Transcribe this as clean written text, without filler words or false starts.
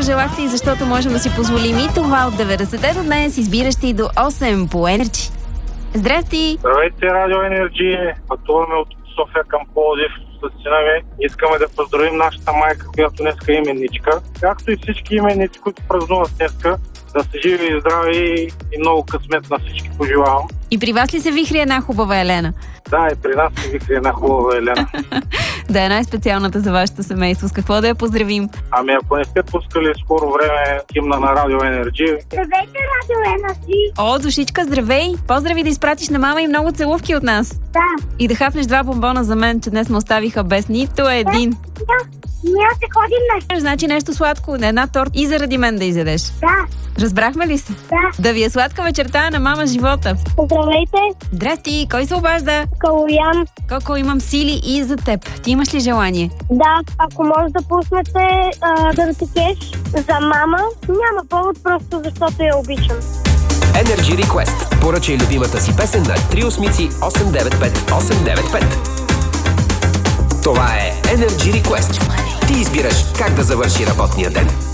пожелахте и защото можем да си позволим и това от 90-те до днес, избиращи до 8 по Energy. Здрасти! Здравейте, Радио Energy. Пътуваме от София към Пловдив с сина ми. Искаме да поздравим нашата майка, която днеска е именничка. Както и всички именници, които празнуват днеска. Да са живи и здрави и много късмет на всички пожелавам. И при вас ли се вихри една хубава Елена? Да, и при нас се вихри една хубава Елена. Да е най-специалната за вашето семейство. С какво да я поздравим? Ами ако не сте пускали скоро време химна на Радио Energy. Здравейте, Радио Energy! О, душичка, здравей! Поздрави да изпратиш на мама и много целувки от нас. Да. И да хапнеш 2 бомбона за мен, че днес ме оставиха без нито един. Да, ние се ходим на... Значи нещо сладко, една торт и заради мен да изядеш. Да. Разбрахме ли се? Да. Да ви е сладка вечерта на мама живота. Здравейте, Здрасти, кой се обажда? Калуян. Коко, имам сили и за теб. Ти имаш ли желание? Да, ако може да пуснете Дъртикеш за мама, няма повод, просто защото я обичам. Energy Request. Поръчай любимата си песен на 385-895-895. Това е Energy Request. Ти избираш как да завърши работния ден.